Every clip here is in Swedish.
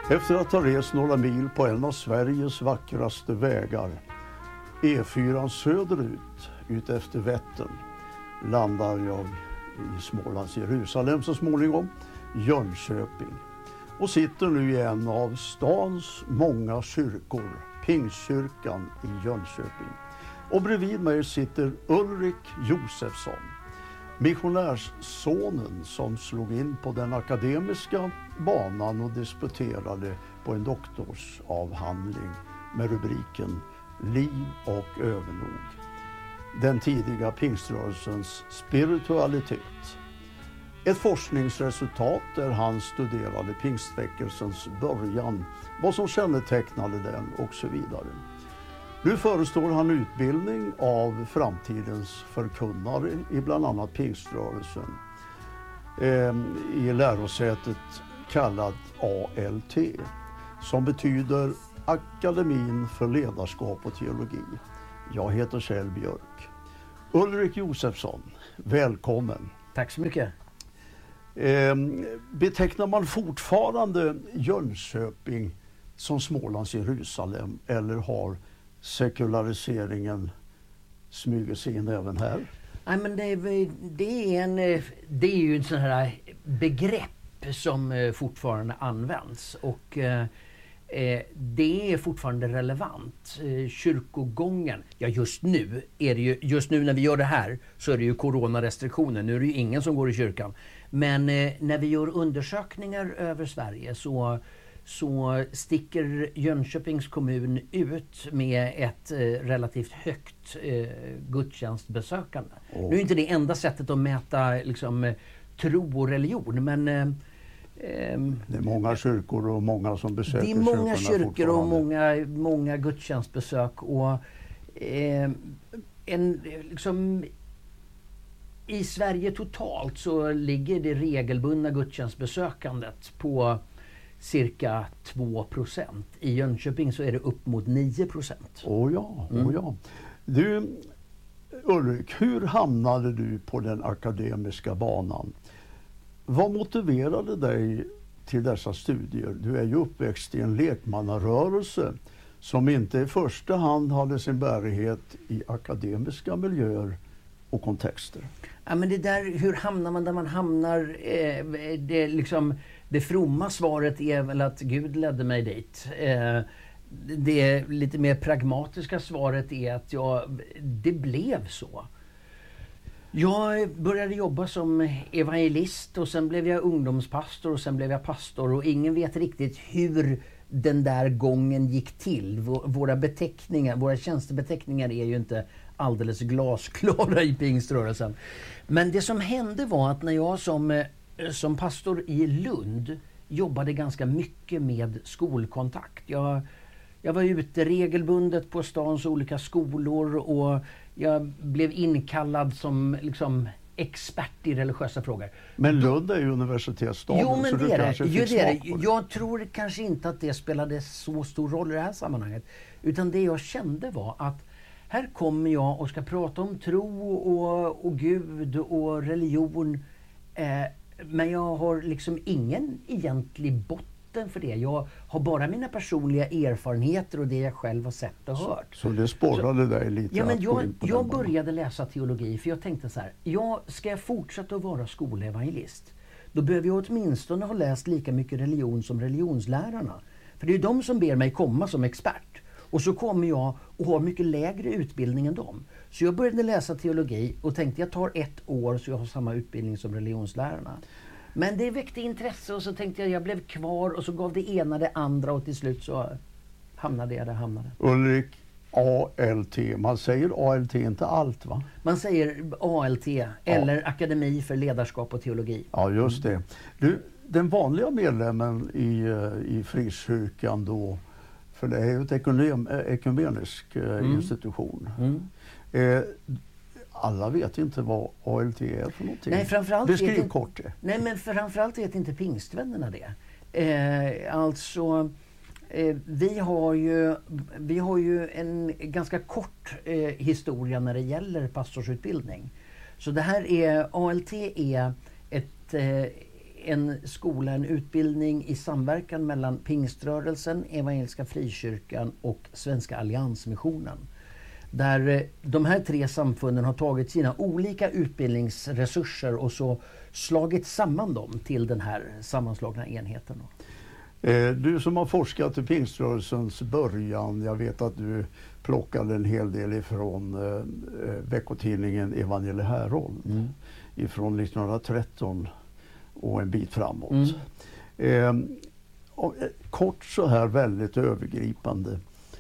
Efter att ha rest några mil på en av Sveriges vackraste vägar, E4 söderut, ut efter Vättern, landar jag i Smålands Jerusalem så småningom, Jönköping. Och sitter nu i en av stans många kyrkor, Pingstkyrkan i Jönköping. Och bredvid mig sitter Ulrik Josefsson, missionärssonen som slog in på den akademiska banan och disputerade på en doktorsavhandling med rubriken Liv och övernog. Den tidiga pingströrelsens spiritualitet. Ett forskningsresultat där han studerade pingstväckelsens början, vad som kännetecknade den och så vidare. Nu förestår han utbildning av framtidens förkunnare i bland annat pingströrelsen i lärosätet kallat ALT, som betyder Akademin för ledarskap och teologi. Jag heter Kjell Björk. Ulrik Josefsson, välkommen. Tack så mycket. Betecknar man fortfarande Jönköping som Smålands Jerusalem eller har sekulariseringen smyger sig in även här? Nej, men det är ju en sån här begrepp som fortfarande används och det är fortfarande relevant. Kyrkogången, ja just nu när vi gör det här så är det ju coronarestriktioner. Nu är det ju ingen som går i kyrkan. Men när vi gör undersökningar över Sverige så sticker Jönköpings kommun ut med ett relativt högt gudstjänstbesökande. Nu är inte det enda sättet att mäta liksom, tro och religion, men det är många kyrkor och många som besöker kyrkorna. Det är många kyrkor och många gudstjänstbesök och liksom i Sverige totalt så ligger det regelbundna gudstjänstbesökandet på cirka 2%. I Jönköping så är det upp mot 9%. Åh ja. Du, Ulrik, hur hamnade du på den akademiska banan? Vad motiverade dig till dessa studier? Du är ju uppväxt i en lekmannarörelse som inte i första hand hade sin bärighet i akademiska miljöer och kontexter. Ja, men det där, hur hamnar man där man hamnar? Det fromma svaret är väl att Gud ledde mig dit. Det lite mer pragmatiska svaret är att det blev så. Jag började jobba som evangelist och sen blev jag ungdomspastor och sen blev jag pastor och ingen vet riktigt hur den där gången gick till. Våra tjänstebeteckningar är ju inte alldeles glasklara i pingströrelsen. Men det som hände var att när jag som pastor i Lund jobbade ganska mycket med skolkontakt. Jag var ute regelbundet på stans olika skolor och jag blev inkallad som liksom expert i religiösa frågor. Men Lund är ju universitetsstaden. Jo, men så det är det. Det. Jag tror kanske inte att det spelade så stor roll i det här sammanhanget. Utan det jag kände var att här kommer jag och ska prata om tro och Gud och religion. Men jag har liksom ingen egentlig botten för det. Jag har bara mina personliga erfarenheter och det jag själv har sett och hört. Så det sporrade dig lite? Ja, men jag började läsa teologi för jag tänkte så här. Ska jag fortsätta att vara skolevangelist? Då behöver jag åtminstone ha läst lika mycket religion som religionslärarna. För det är de som ber mig komma som expert. Och så kommer jag och har mycket lägre utbildning än dem. Så jag började läsa teologi och tänkte jag tar 1 år så jag har samma utbildning som religionslärarna. Men det väckte intresse och så tänkte jag blev kvar och så gav det ena det andra och till slut så hamnade jag där jag hamnade. Ulrik, ALT. Man säger ALT inte allt, va? Man säger ALT eller Akademi för ledarskap och teologi. Ja, just det. Du, den vanliga medlemmen i Frikyrkan då, för det är ju ett ekumenisk institution. Alla vet inte vad ALT är för någonting. Nej, framförallt beskriv kort det. Nej, men framförallt vet inte pingstvännerna det. Vi har ju en ganska kort historia när det gäller pastorsutbildning. Så det här är ALT är en skola, en utbildning i samverkan mellan Pingströrelsen, Evangeliska Frikyrkan och Svenska Alliansmissionen. Där de här 3 samfunden har tagit sina olika utbildningsresurser och så slagit samman dem till den här sammanslagna enheten. Du som har forskat i Pingströrelsens början, jag vet att du plockade en hel del ifrån veckotidningen Evangeli Herold ifrån 1913 och en bit framåt. Kort så här väldigt övergripande.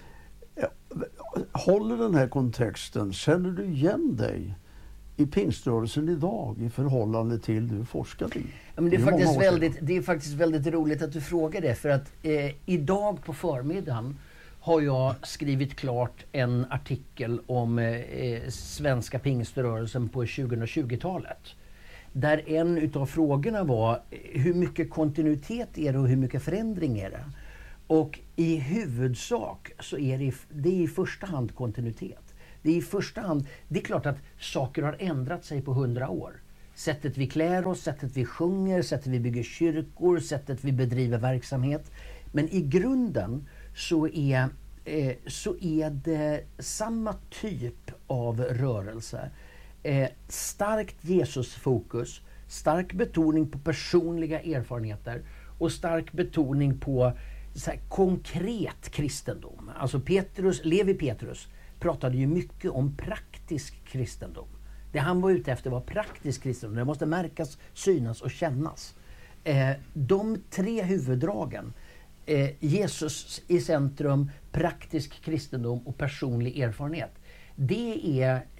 Håller den här kontexten, känner du igen dig i Pingströrelsen idag i förhållande till du forskade i? Ja, men det är faktiskt väldigt roligt att du frågar det, för att idag på förmiddagen har jag skrivit klart en artikel om svenska Pingströrelsen på 2020-talet. Där en utav frågorna var hur mycket kontinuitet är det och hur mycket förändring är det? Och i huvudsak så är det i första hand kontinuitet. Det är i första hand, det är klart att saker har ändrat sig på 100 år. Sättet vi klär oss, sättet vi sjunger, sättet vi bygger kyrkor, sättet vi bedriver verksamhet. Men i grunden så är det samma typ av rörelse. Starkt Jesusfokus, stark betoning på personliga erfarenheter och stark betoning på så här konkret kristendom. Alltså Levi Petrus pratade ju mycket om praktisk kristendom. Det han var ute efter var praktisk kristendom. Det måste märkas, synas och kännas. De 3 huvuddragen, Jesus i centrum, praktisk kristendom och personlig erfarenhet, det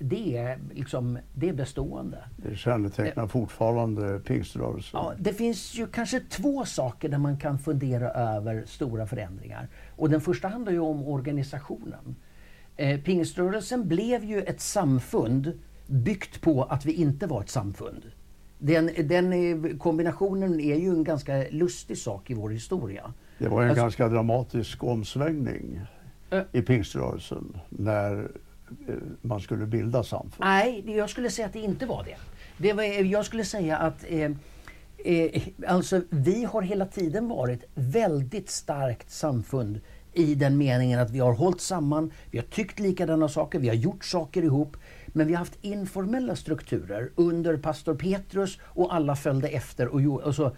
är bestående. Det kännetecknar fortfarande Pingströrelsen. Ja, det finns ju kanske 2 saker där man kan fundera över stora förändringar. Och den första handlar ju om organisationen. Pingströrelsen blev ju ett samfund byggt på att vi inte var ett samfund. Den kombinationen är ju en ganska lustig sak i vår historia. Det var en ganska dramatisk omsvängning i Pingströrelsen när man skulle bilda samfund. Nej, jag skulle säga att det inte var det. Jag skulle säga att alltså, vi har hela tiden varit väldigt starkt samfund i den meningen att vi har hållit samman, vi har tyckt likadana saker, vi har gjort saker ihop, men vi har haft informella strukturer under pastor Petrus och alla följde efter. Och så,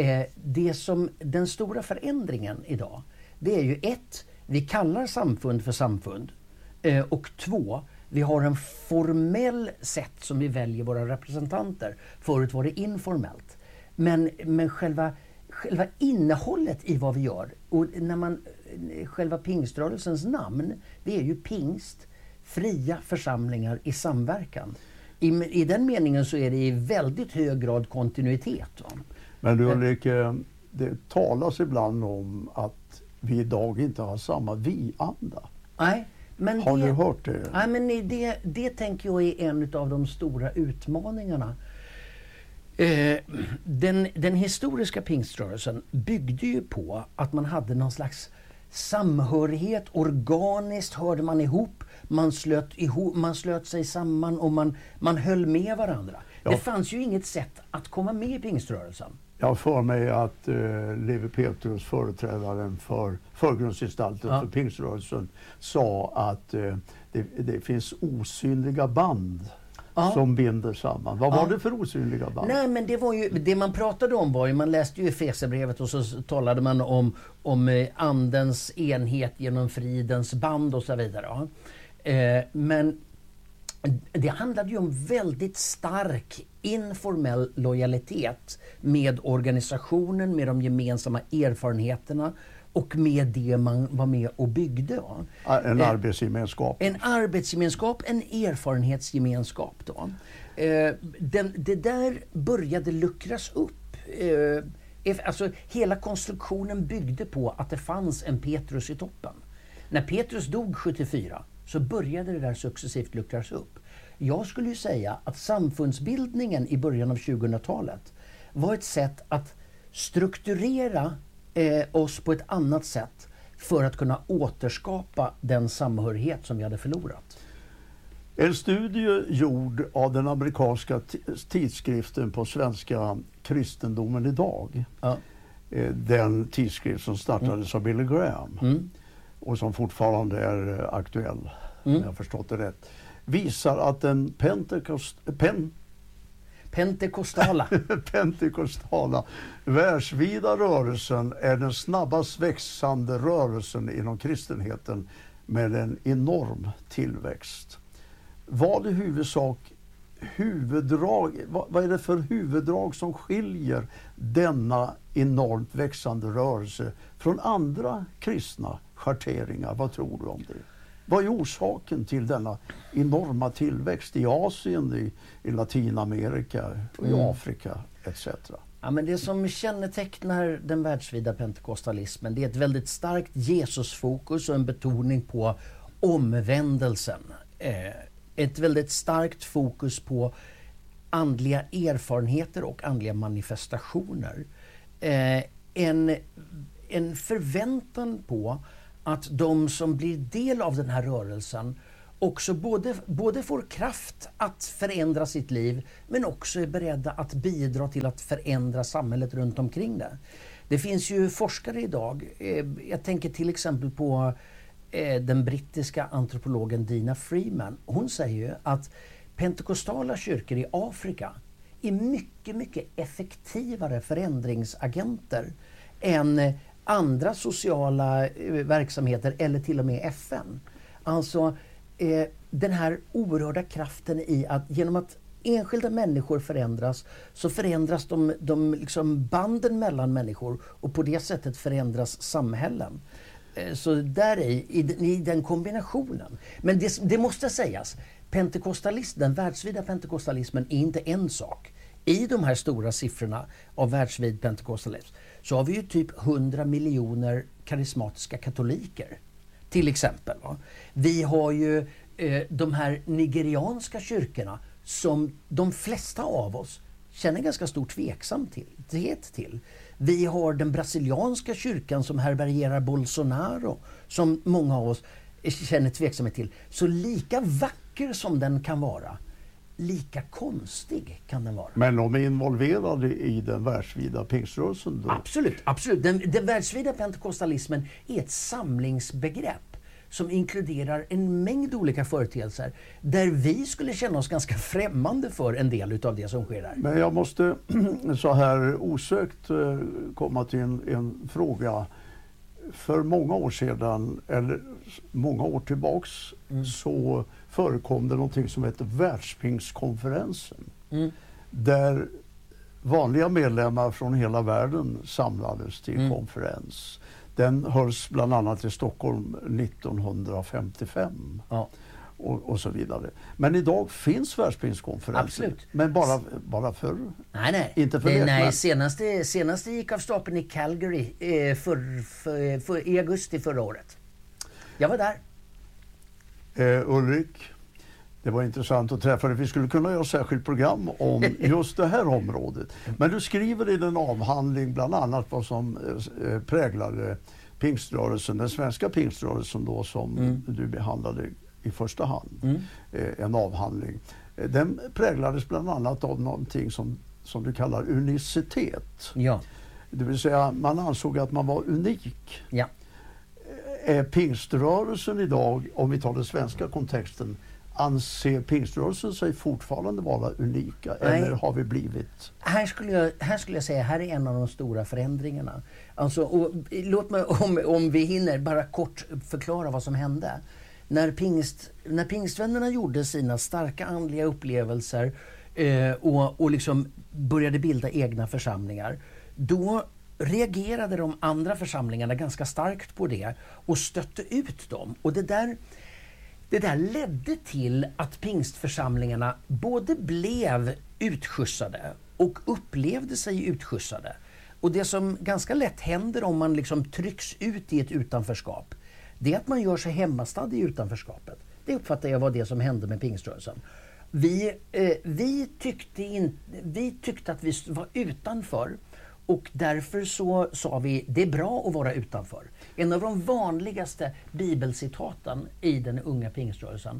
den stora förändringen idag, det är ju 1, vi kallar samfund för samfund, och 2, vi har en formell sätt som vi väljer våra representanter. Förut var det informellt. Men själva innehållet i vad vi gör, och själva Pingströrelsens namn, det är ju pingst, fria församlingar i samverkan. I den meningen så är det i väldigt hög grad kontinuitet. Va? Men du Ulrike, det talas ibland om att vi idag inte har samma vi-anda. Nej. Men har du hört det? Nej, men det tänker jag är en av de stora utmaningarna. Den historiska Pingströrelsen byggde ju på att man hade någon slags samhörighet, organiskt hörde man ihop, man slöt sig samman och man höll med varandra. Ja. Det fanns ju inget sätt att komma med i Pingströrelsen. Jag får mig att Levi Petrus, företrädaren för förgrundsgestalten för Pingströrelsen, sa att det finns osynliga band som binder samman. Vad var det för osynliga band? Nej, men det man pratade om var ju, man läste ju Efesierbrevet och så talade man om andens enhet genom fridens band och så vidare. Men det handlade ju om väldigt stark informell lojalitet med organisationen, med de gemensamma erfarenheterna och med det man var med och byggde. En arbetsgemenskap. En arbetsgemenskap, en erfarenhetsgemenskap. Då. Det där började luckras upp. Alltså, hela konstruktionen byggde på att det fanns en Petrus i toppen. När Petrus dog 74 så började det där successivt luckras upp. Jag skulle ju säga att samfundsbildningen i början av 2000-talet var ett sätt att strukturera oss på ett annat sätt för att kunna återskapa den samhörighet som vi hade förlorat. En studie gjord av den amerikanska tidskriften på svenska kristendomen idag. Ja. Den tidskrift som startades av Billy Graham och som fortfarande är aktuell, om jag har förstått det rätt, visar att den pentekostala världsvida rörelsen är den snabbast växande rörelsen inom kristenheten med en enorm tillväxt. Vad i huvudsak vad är det för huvuddrag som skiljer denna enormt växande rörelse från andra kristna schatteringar? Vad tror du om det? Vad är orsaken till denna enorma tillväxt i Asien, i Latinamerika, i Afrika etc.? Ja, men det som kännetecknar den världsvida pentekostalismen, det är ett väldigt starkt Jesusfokus och en betoning på omvändelsen. Ett väldigt starkt fokus på andliga erfarenheter och andliga manifestationer. En förväntan på att de som blir del av den här rörelsen också både får kraft att förändra sitt liv, men också är beredda att bidra till att förändra samhället runt omkring det. Det finns ju forskare idag, jag tänker till exempel på den brittiska antropologen Dina Freeman. Hon säger ju att pentekostala kyrkor i Afrika är mycket, mycket effektivare förändringsagenter än andra sociala verksamheter eller till och med FN. Alltså den här oerhörda kraften i att genom att enskilda människor förändras, så förändras de liksom banden mellan människor, och på det sättet förändras samhällen. Så där i den kombinationen. Men det måste sägas, den världsvida pentekostalismen är inte en sak. I de här stora siffrorna av världsvid pentekostalism så har vi ju typ 100 miljoner karismatiska katoliker. Till exempel. Va? Vi har ju de här nigerianska kyrkorna som de flesta av oss känner ganska stor tveksamhet till. Vi har den brasilianska kyrkan som härbärgerar Bolsonaro, som många av oss känner tveksamhet till. Så lika vacker som den kan vara, lika konstig kan den vara. Men de är involverade i den världsvida pingströrelsen då? Absolut. Den världsvida pentekostalismen är ett samlingsbegrepp som inkluderar en mängd olika företeelser där vi skulle känna oss ganska främmande för en del utav det som sker där. Men jag måste så här osökt komma till en fråga. För många år sedan, eller många år tillbaks, så förekom det någonting som heter Världspingstkonferensen. Där vanliga medlemmar från hela världen samlades till konferens. Den hölls bland annat i Stockholm 1955 och så vidare. Men idag finns Världspingstkonferensen. Absolut. Men bara förr? Nej. Inte för det. Nej, senaste gick av stapeln i Calgary i augusti förra året. Jag var där. Ulrik, det var intressant att träffa dig. Vi skulle kunna göra ett särskilt program om just det här området. Men du skriver i den avhandling bland annat vad som präglade pingströrelsen, den svenska pingströrelsen då, som du behandlade i första hand. En avhandling. Den präglades bland annat av någonting som du kallar unicitet. Ja. Det vill säga man ansåg att man var unik. Ja. Är pingströrelsen idag, om vi tar den svenska kontexten, anser pingströrelsen sig fortfarande vara unika? Nej. Eller har vi blivit? Här skulle jag säga, här är en av de stora förändringarna. Alltså, och låt mig om vi hinner bara kort förklara vad som hände. När pingstvännerna gjorde sina starka andliga upplevelser och liksom började bilda egna församlingar, då reagerade de andra församlingarna ganska starkt på det och stötte ut dem. Och det där ledde till att pingstförsamlingarna både blev utskjutsade och upplevde sig utskjutsade. Och det som ganska lätt händer om man liksom trycks ut i ett utanförskap, det är att man gör sig hemmastad i utanförskapet. Det uppfattar jag var det som hände med pingströrelsen. Vi tyckte att vi var utanför, och därför så sa vi det är bra att vara utanför. En av de vanligaste bibelcitaten i den unga pingströrelsen,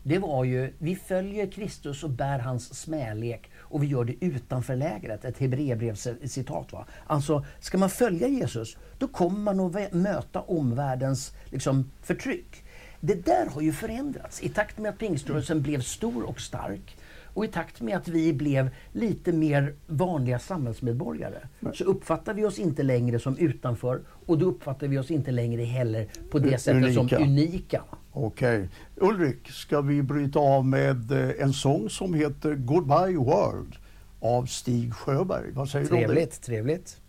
det var ju, vi följer Kristus och bär hans smälek och vi gör det utanför lägret. Ett Hebreerbrevscitat, va? Alltså, ska man följa Jesus, då kommer man att möta omvärldens liksom, förtryck. Det där har ju förändrats i takt med att pingströrelsen blev stor och stark. Och i takt med att vi blev lite mer vanliga samhällsmedborgare så uppfattar vi oss inte längre som utanför, och då uppfattar vi oss inte längre heller på det sättet som unika. Okej. Ulrik, ska vi bryta av med en sång som heter Goodbye World av Stig Sjöberg? Vad säger du om det? Trevligt.